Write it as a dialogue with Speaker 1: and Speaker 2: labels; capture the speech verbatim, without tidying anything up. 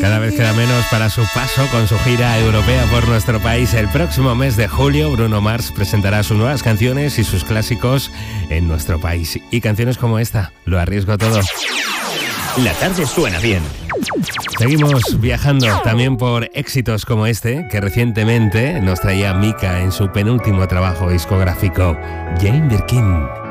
Speaker 1: Cada vez queda menos para su paso con su gira europea por nuestro país. El próximo mes de julio, Bruno Mars presentará sus nuevas canciones y sus clásicos en nuestro país. Y canciones como esta, Lo arriesgo todo.
Speaker 2: La tarde suena bien.
Speaker 1: Seguimos viajando también por éxitos como este, que recientemente nos traía Mika en su penúltimo trabajo discográfico, Jane Birkin.